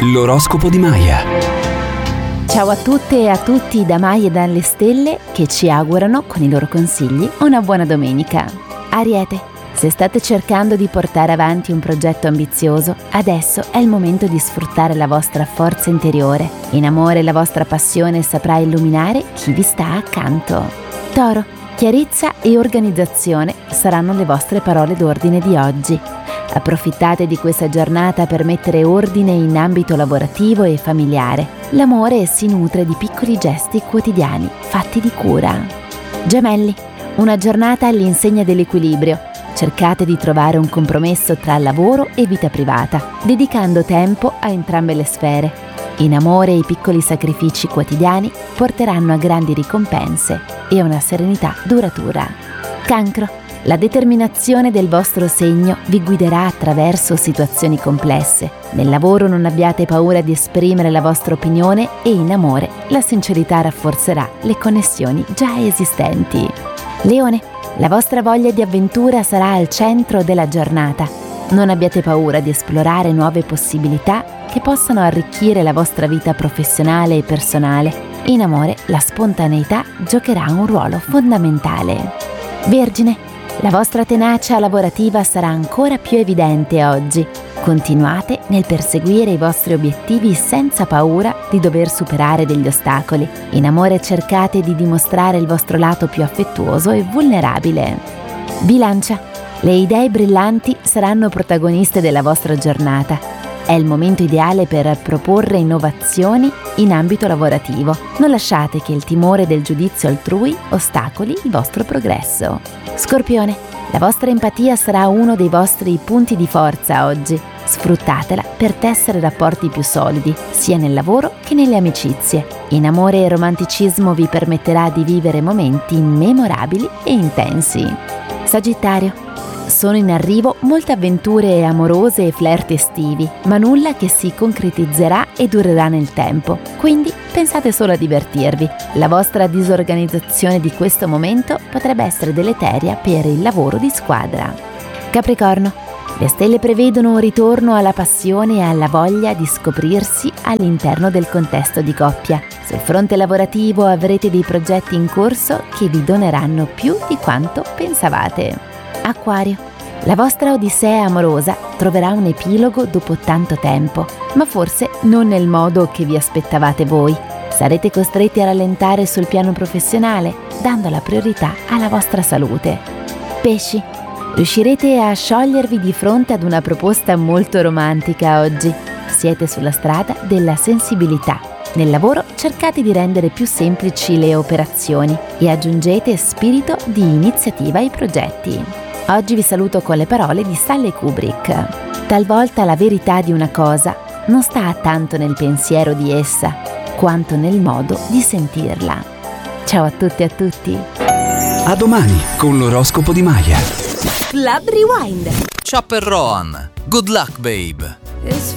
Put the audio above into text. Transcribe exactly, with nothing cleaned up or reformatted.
L'oroscopo di Maya. Ciao a tutte e a tutti da Maya e dalle stelle che ci augurano, con i loro consigli, una buona domenica. Ariete, se state cercando di portare avanti un progetto ambizioso, adesso è il momento di sfruttare la vostra forza interiore. In amore la vostra passione saprà illuminare chi vi sta accanto. Toro, chiarezza e organizzazione saranno le vostre parole d'ordine di oggi. Approfittate di questa giornata per mettere ordine in ambito lavorativo e familiare. L'amore si nutre di piccoli gesti quotidiani, fatti di cura. Gemelli, una giornata all'insegna dell'equilibrio. Cercate di trovare un compromesso tra lavoro e vita privata, dedicando tempo a entrambe le sfere. In amore i piccoli sacrifici quotidiani porteranno a grandi ricompense e a una serenità duratura. Cancro, la determinazione del vostro segno vi guiderà attraverso situazioni complesse. Nel lavoro non abbiate paura di esprimere la vostra opinione e in amore la sincerità rafforzerà le connessioni già esistenti. Leone, la vostra voglia di avventura sarà al centro della giornata. Non abbiate paura di esplorare nuove possibilità che possano arricchire la vostra vita professionale e personale. In amore la spontaneità giocherà un ruolo fondamentale. Vergine, la vostra tenacia lavorativa sarà ancora più evidente oggi. Continuate nel perseguire i vostri obiettivi senza paura di dover superare degli ostacoli. In amore cercate di dimostrare il vostro lato più affettuoso e vulnerabile. Bilancia, le idee brillanti saranno protagoniste della vostra giornata. È il momento ideale per proporre innovazioni in ambito lavorativo. Non lasciate che il timore del giudizio altrui ostacoli il vostro progresso. Scorpione, la vostra empatia sarà uno dei vostri punti di forza oggi. Sfruttatela per tessere rapporti più solidi, sia nel lavoro che nelle amicizie. In amore il romanticismo vi permetterà di vivere momenti memorabili e intensi. Sagittario, sono in arrivo molte avventure amorose e flirt estivi, ma nulla che si concretizzerà e durerà nel tempo. Quindi pensate solo a divertirvi. La vostra disorganizzazione di questo momento potrebbe essere deleteria per il lavoro di squadra. Capricorno, le stelle prevedono un ritorno alla passione e alla voglia di scoprirsi all'interno del contesto di coppia. Sul fronte lavorativo avrete dei progetti in corso che vi doneranno più di quanto pensavate. Acquario, la vostra odissea amorosa troverà un epilogo dopo tanto tempo, ma forse non nel modo che vi aspettavate voi. Sarete costretti a rallentare sul piano professionale, dando la priorità alla vostra salute. Pesci, riuscirete a sciogliervi di fronte ad una proposta molto romantica oggi. Siete sulla strada della sensibilità. Nel lavoro cercate di rendere più semplici le operazioni e aggiungete spirito di iniziativa ai progetti. Oggi vi saluto con le parole di Stanley Kubrick. Talvolta la verità di una cosa non sta tanto nel pensiero di essa, quanto nel modo di sentirla. Ciao a tutti e a tutti. A domani con l'oroscopo di Maya. Club Rewind. Chopper Rohan. Good luck, babe.